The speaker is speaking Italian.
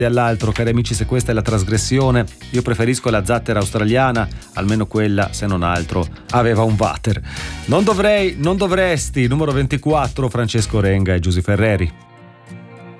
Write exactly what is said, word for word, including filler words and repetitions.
all'altro, cari amici, se questa è la trasgressione, io preferisco la zattera australiana, almeno quella, se non altro, aveva un water. Non dovrei, non dovresti, numero ventiquattro, Francesco Renga e Giusy Ferreri.